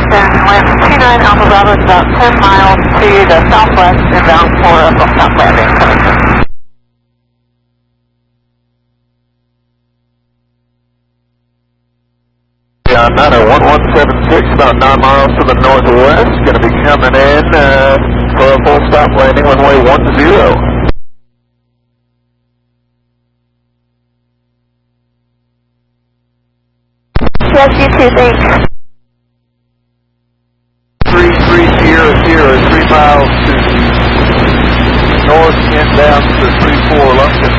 Houston, wind 29 Alpha Bravo is about 10 miles to the southwest inbound for a full stop landing. Coming in. Yeah, 901-176, about 9 miles to the northwest. Going to be coming in for a full stop landing, runway 10. Yes, you too, thanks. 33 Sierra, 3 miles to north inbound to 34 Lumpkin.